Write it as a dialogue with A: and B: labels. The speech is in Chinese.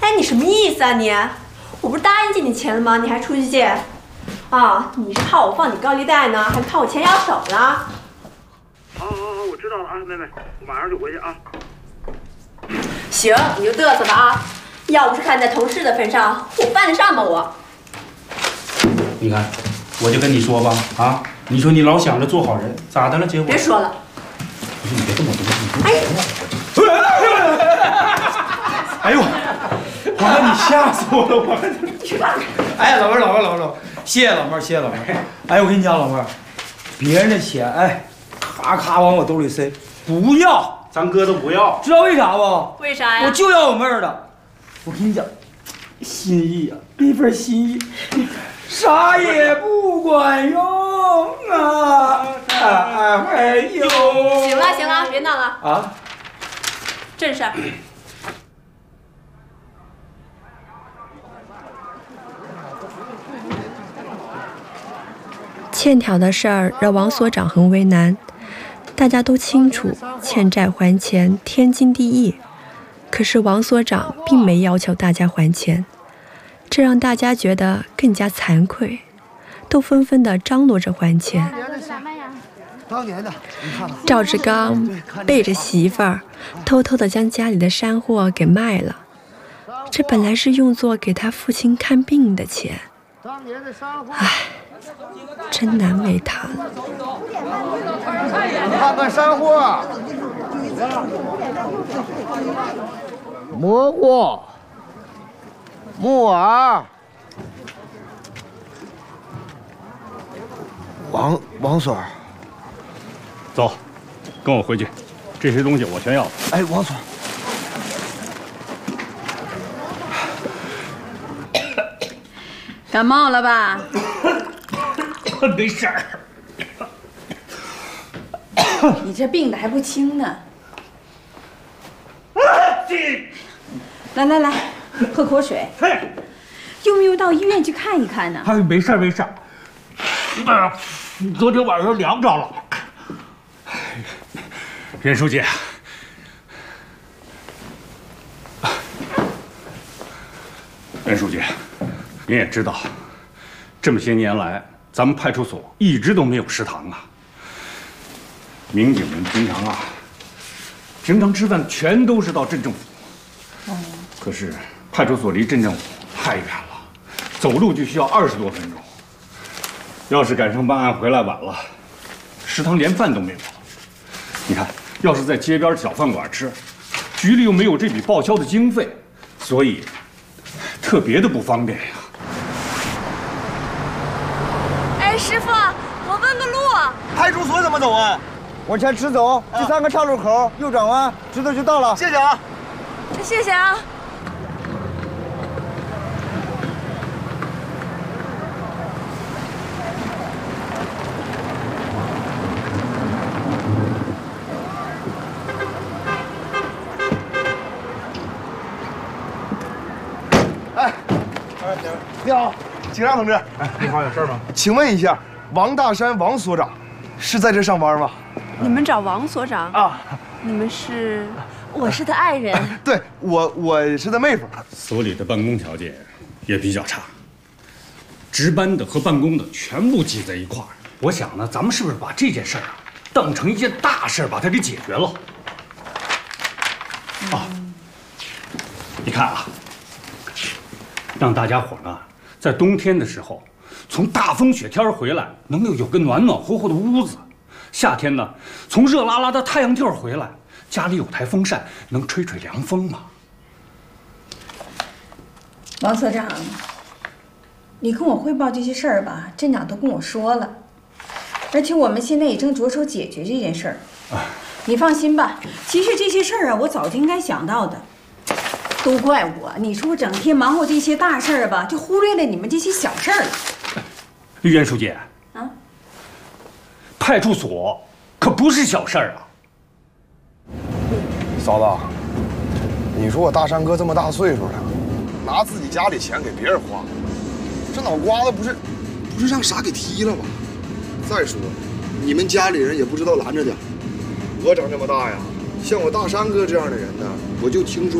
A: 哎，你什么意思啊你？我不是答应借你钱了吗？你还出去借？啊，你是怕我放你高利贷呢，还是怕我钱要手呢？
B: 好，我知道了啊，妹妹，我马上就回去啊。
A: 行，你就嘚瑟吧啊！要不是看在同事的份上，我犯得上吗我？
C: 你看，我就跟你说吧，啊，你说你老想着做好人，咋的了？结果
A: 别说了。
C: 我说你别这么多，
A: 哎，
C: 哎呦，我说你吓死我了，我还哎，老妹儿，谢谢老妹儿，谢谢老妹儿。哎，我跟你讲，老妹儿，别人的钱，哎，咔咔往我兜里塞，不要，
B: 咱哥都不要，
C: 知道为啥不？
A: 为啥呀？
C: 我就要我妹儿的。我跟你讲，心意啊，那份心意，啥也不管用啊！哎呦，
A: 行了，别闹了
C: 啊！
A: 正事儿。
D: 欠条的事儿让王所长很为难。大家都清楚，欠债还钱天经地义，可是王所长并没要求大家还钱，这让大家觉得更加惭愧，都纷纷地张罗着还钱。
E: 当年的，你看看。
D: 赵志刚背着媳妇儿，偷偷地将家里的山货给卖了，这本来是用作给他父亲看病的钱，唉，真难为他了。
E: 看看山货，蘑菇、木耳、王所儿，
B: 走，跟我回去，这些东西我全要了。
E: 哎，王所儿，
F: 感冒了吧？
C: 没事儿。
F: 你这病的还不轻呢。来，喝口水。用不用到医院去看一看呢？
C: 哎，没事儿。昨天晚上凉着了。
B: 任书记，任书记，您也知道，这么些年来，咱们派出所一直都没有食堂啊。民警们平常吃饭全都是到镇政府。可是派出所离镇政府太远了，走路就需要20多分钟。要是赶上办案回来晚了，食堂连饭都没有了。你看，要是在街边小饭馆吃，局里又没有这笔报销的经费，所以特别的不方便呀。
A: 哎，师傅，我问个路。
E: 派出所怎么走啊？往前直走，第3个岔路口右转弯，直走就到了。谢谢啊。
A: 谢谢啊。
E: 你好，警察同志。
C: 你好，有事吗？
E: 请问一下，王大山王所长是在这上班吗？
A: 你们找王所长
E: 啊？
A: 你们是？我是他爱人。
E: 对，我是他妹夫。
B: 所里的办公条件也比较差，值班的和办公的全部挤在一块儿。我想呢，咱们是不是把这件事儿当成一件大事把它给解决了？你看啊，让大家伙呢在冬天的时候，从大风雪天回来，能够有个暖暖和和的屋子；夏天呢，从热辣辣的太阳地儿回来，家里有台风扇，能吹吹凉风嘛。
F: 王所长，你跟我汇报这些事儿吧，镇长都跟我说了，而且我们现在也正着手解决这件事儿。你放心吧，其实这些事儿啊，我早就应该想到的。都怪我，你说我整天忙活这些大事儿吧，就忽略了你们这些小事儿了。
B: 袁书记
F: 啊，
B: 派出所可不是小事儿啊。
E: 嫂子，你说我大山哥这么大岁数了，拿自己家里钱给别人花，这脑瓜子不是让傻给踢了吧？再说，你们家里人也不知道拦着点。我长这么大呀，像我大山哥这样的人呢，我就听说